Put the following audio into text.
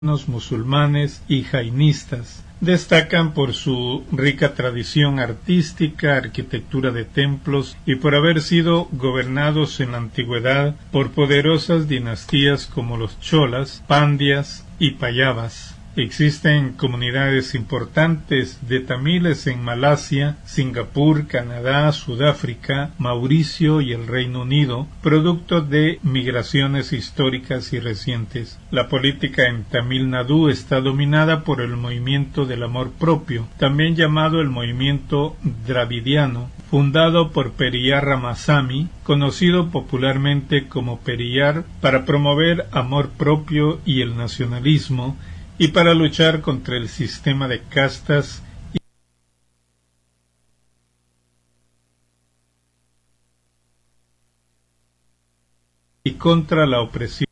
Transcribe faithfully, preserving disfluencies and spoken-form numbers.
musulmanes y jainistas. Destacan por su rica tradición artística, arquitectura de templos y por haber sido gobernados en la antigüedad por poderosas dinastías como los cholas, pandyas y payavas. Existen comunidades importantes de tamiles en Malasia, Singapur, Canadá, Sudáfrica, Mauricio y el Reino Unido, producto de migraciones históricas y recientes. La política en Tamil Nadu está dominada por el movimiento del amor propio, también llamado el movimiento dravidiano, fundado por Periyar Ramasamy, conocido popularmente como Periyar, para promover amor propio y el nacionalismo, y para luchar contra el sistema de castas y contra la opresión